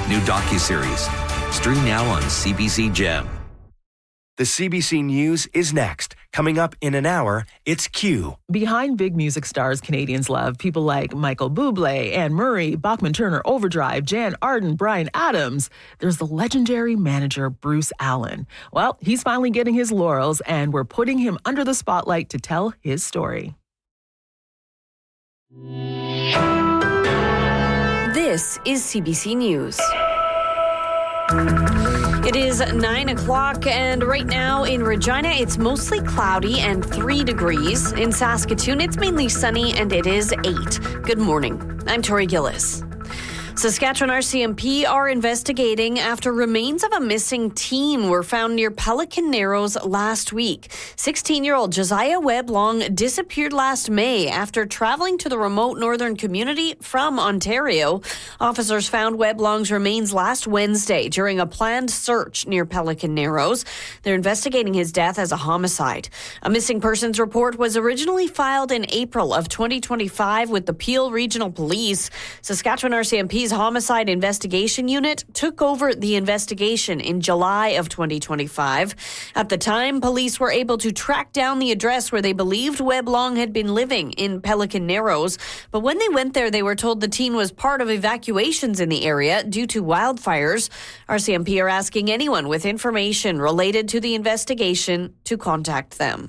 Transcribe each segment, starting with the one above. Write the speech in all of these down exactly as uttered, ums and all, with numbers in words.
new docuseries. Stream now on C B C Gem. The C B C News is next. Coming up in an hour, it's Q. Behind big music stars Canadians love, people like Michael Bublé, Anne Murray, Bachman Turner Overdrive, Jan Arden, Bryan Adams, there's the legendary manager Bruce Allen. Well, he's finally getting his laurels, and we're putting him under the spotlight to tell his story. This is C B C News. It is nine o'clock, and right now in Regina, it's mostly cloudy and three degrees. In Saskatoon, it's mainly sunny, and it is eight. Good morning. I'm Tori Gillis. Saskatchewan R C M P are investigating after remains of a missing teen were found near Pelican Narrows last week. sixteen-year-old Josiah Webb Long disappeared last May after traveling to the remote northern community from Ontario. Officers found Webb Long's remains last Wednesday during a planned search near Pelican Narrows. They're investigating his death as a homicide. A missing persons report was originally filed in April of twenty twenty-five with the Peel Regional Police. Saskatchewan R C M P's Homicide Investigation Unit took over the investigation in July of twenty twenty-five. At the time, police were able to track down the address where they believed Webb Long had been living in Pelican Narrows. But when they went there, they were told the teen was part of evacuations in the area due to wildfires. R C M P are asking anyone with information related to the investigation to contact them.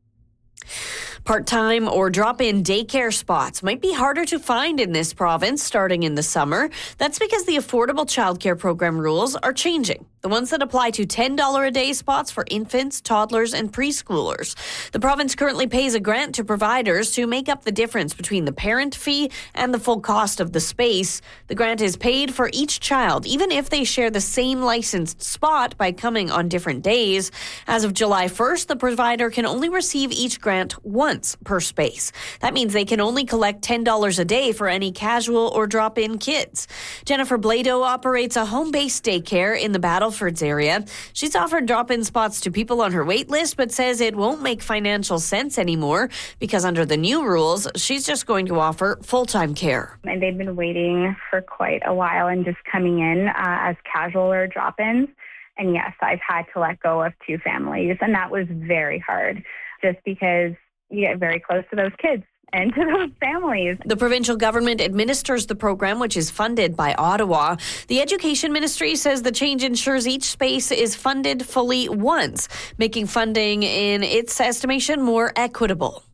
Part-time or drop-in daycare spots might be harder to find in this province starting in the summer. That's because the Affordable Childcare Program rules are changing. The ones that apply to ten dollars a day spots for infants, toddlers, and preschoolers. The province currently pays a grant to providers to make up the difference between the parent fee and the full cost of the space. The grant is paid for each child, even if they share the same licensed spot by coming on different days. As of July first, the provider can only receive each grant once per space. That means they can only collect ten dollars a day for any casual or drop-in kids. Jennifer Blado operates a home-based daycare in the Battle area. She's offered drop-in spots to people on her wait list, but says it won't make financial sense anymore because under the new rules, she's just going to offer full-time care. And they've been waiting for quite a while and just coming in uh, as casual or drop-ins. And yes, I've had to let go of two families, and that was very hard just because you get very close to those kids and to those families. The provincial government administers the program, which is funded by Ottawa. The Education Ministry says the change ensures each space is funded fully once, making funding, in its estimation, more equitable.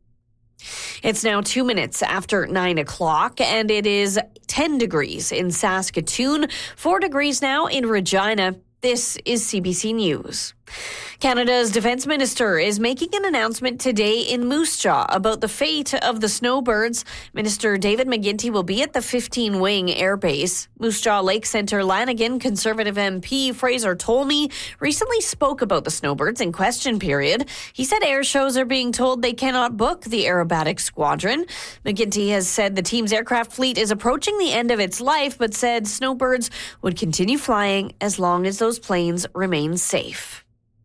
It's now two minutes after nine o'clock, and it is ten degrees in Saskatoon, four degrees now in Regina. This is C B C News. Canada's Defence Minister is making an announcement today in Moose Jaw about the fate of the snowbirds. Minister David McGuinty will be at the fifteen wing Air Base. Moose Jaw Lake Centre Lanigan Conservative M P Fraser Tolney recently spoke about the snowbirds in question period. He said air shows are being told they cannot book the aerobatic squadron. McGuinty has said the team's aircraft fleet is approaching the end of its life, but said snowbirds would continue flying as long as those planes remain safe.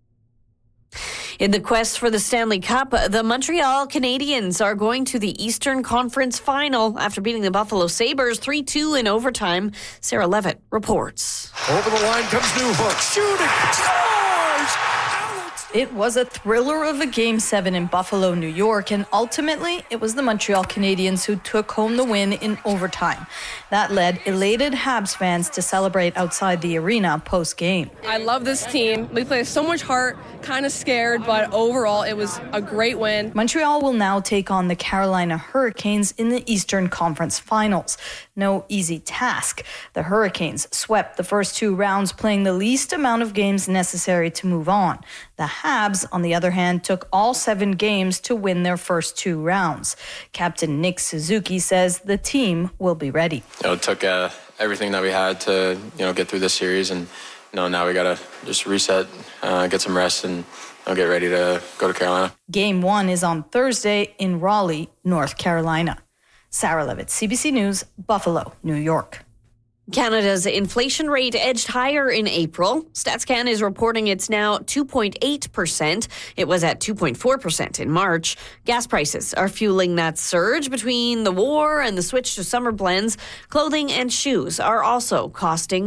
In the quest for the Stanley Cup, the Montreal Canadiens are going to the Eastern Conference Final after beating the Buffalo Sabres three two in overtime. Sarah Levitt reports. Over the line comes Newhook, shooting, scores! It was a thriller of a Game seven in Buffalo, New York, and ultimately it was the Montreal Canadiens who took home the win in overtime. That led elated Habs fans to celebrate outside the arena post-game. I love this team. We play with so much heart, kind of scared, but overall it was a great win. Montreal will now take on the Carolina Hurricanes in the Eastern Conference Finals. No easy task. The Hurricanes swept the first two rounds, playing the least amount of games necessary to move on. The Habs, on the other hand, took all seven games to win their first two rounds. Captain Nick Suzuki says the team will be ready. You know, it took uh, everything that we had to, you know, get through this series, and you know, now we got to just reset, uh, get some rest, and you know, get ready to go to Carolina. Game one is on Thursday in Raleigh, North Carolina. Sarah Levitt, C B C News, Buffalo, New York. Canada's inflation rate edged higher in April. StatsCan is reporting it's now two point eight percent. It was at two point four percent in March. Gas prices are fueling that surge. Between the war and the switch to summer blends, clothing and shoes are also costing